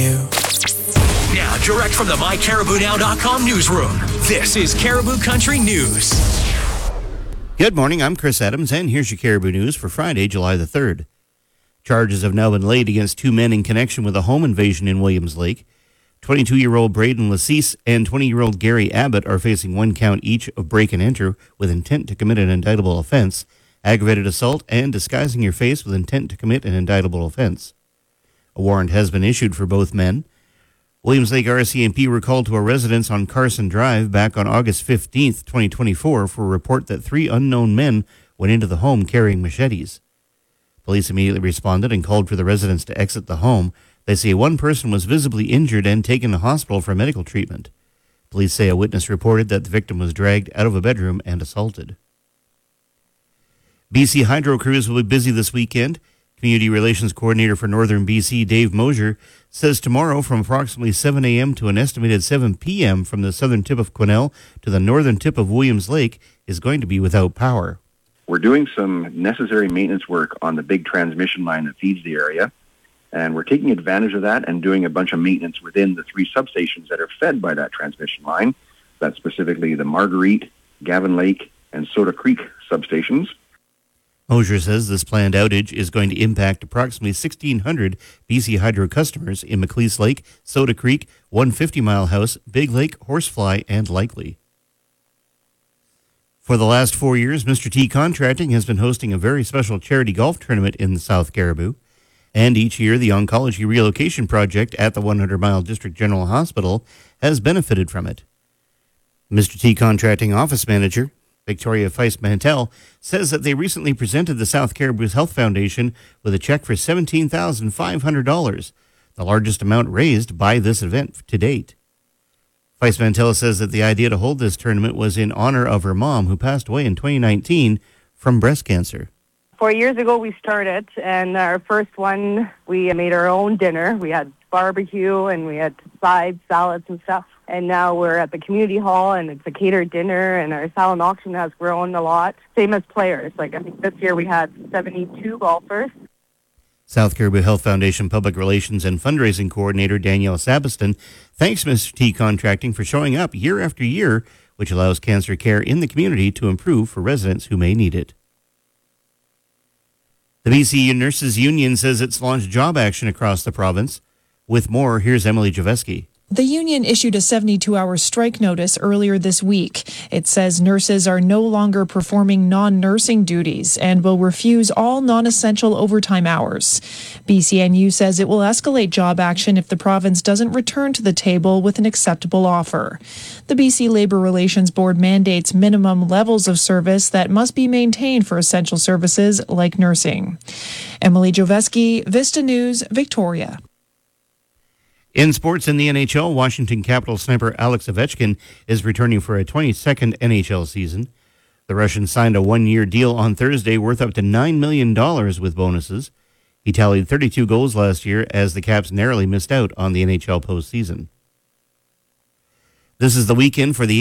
Now, direct from the MyCaribouNow.com newsroom, this is Caribou Country News. Good morning, I'm Chris Adams, and here's your Caribou News for Friday, July the 3rd. Charges have now been laid against two men in connection with a home invasion in Williams Lake. 22-year-old Braden Lassise and 20-year-old Gary Abbott are facing one count each of break and enter with intent to commit an indictable offense, aggravated assault, and disguising your face with intent to commit an indictable offense. A warrant has been issued for both men. Williams Lake RCMP were called to a residence on Carson Drive back on August 15, 2024, for a report that three unknown men went into the home carrying machetes. Police immediately responded and called for the residents to exit the home. They say one person was visibly injured and taken to hospital for medical treatment. Police say a witness reported that the victim was dragged out of a bedroom and assaulted. BC Hydro crews will be busy this weekend. Community Relations Coordinator for Northern BC, Dave Mosier, says tomorrow from approximately 7 a.m. to an estimated 7 p.m. from the southern tip of Quesnel to the northern tip of Williams Lake is going to be without power. We're doing some necessary maintenance work on the big transmission line that feeds the area, and we're taking advantage of that and doing a bunch of maintenance within the three substations that are fed by that transmission line. That's specifically the Marguerite, Gavin Lake, and Soda Creek substations. Mosier says this planned outage is going to impact approximately 1,600 BC Hydro customers in Macleese Lake, Soda Creek, 150 Mile House, Big Lake, Horsefly, and Likely. For the last 4 years, Mr. T Contracting has been hosting a very special charity golf tournament in the South Caribou. And each year, the Oncology Relocation Project at the 100 Mile District General Hospital has benefited from it. Mr. T Contracting Office Manager Victoria Feist-Mantel says that they recently presented the South Caribou Health Foundation with a check for $17,500, the largest amount raised by this event to date. Feist-Mantel says that the idea to hold this tournament was in honor of her mom, who passed away in 2019 from breast cancer. 4 years ago we started, and our first one, we made our own dinner. We had barbecue, and we had sides, salads, and stuff. And now we're at the community hall, and it's a catered dinner, and our silent auction has grown a lot. Same as players. Like, I think this year we had 72 golfers. South Caribou Health Foundation Public Relations and Fundraising Coordinator Danielle Sabiston thanks Mr. T Contracting for showing up year after year, which allows cancer care in the community to improve for residents who may need it. The BC Nurses Union says it's launched job action across the province. With more, here's Emily Javeski. The union issued a 72-hour strike notice earlier this week. It says nurses are no longer performing non-nursing duties and will refuse all non-essential overtime hours. BCNU says it will escalate job action if the province doesn't return to the table with an acceptable offer. The BC Labour Relations Board mandates minimum levels of service that must be maintained for essential services like nursing. Emily Javeski, Vista News, Victoria. In sports in the NHL, Washington Capitals sniper Alex Ovechkin is returning for a 22nd NHL season. The Russian signed a one-year deal on Thursday worth up to $9 million with bonuses. He tallied 32 goals last year as the Caps narrowly missed out on the NHL postseason. This is the weekend for the